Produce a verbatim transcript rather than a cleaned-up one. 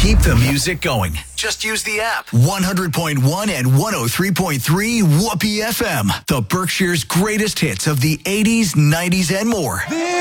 Keep the music going. Just use the app. one hundred point one and one oh three point three Whoopee F M. The Berkshire's greatest hits of the eighties, nineties, and more.